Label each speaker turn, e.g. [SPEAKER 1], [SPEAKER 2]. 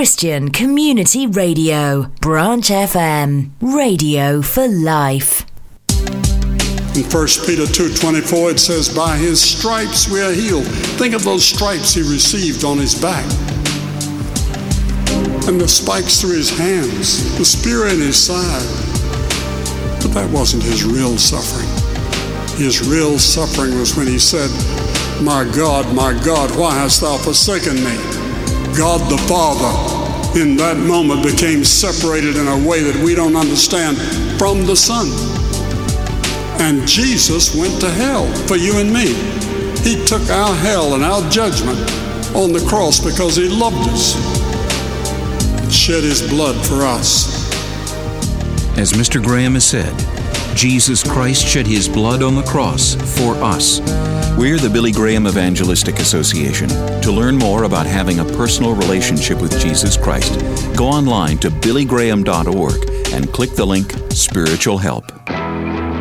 [SPEAKER 1] Christian Community Radio, Branch FM, radio for life.
[SPEAKER 2] In 1 Peter 2:24 it says, by his stripes we are healed. Think of those stripes he received on his back. And the spikes through his hands, the spear in his side. But that wasn't his real suffering. His real suffering was when he said, my God, why hast thou forsaken me? God the Father in that moment became separated in a way that we don't understand from the Son. And Jesus went to hell for you and me. He took our hell and our judgment on the cross because he loved us. Shed his blood for us.
[SPEAKER 3] As Mr. Graham has said, Jesus Christ shed his blood on the cross for us. We're the Billy Graham Evangelistic Association. To learn more about having a personal relationship with Jesus Christ, go online to billygraham.org and click the link Spiritual Help.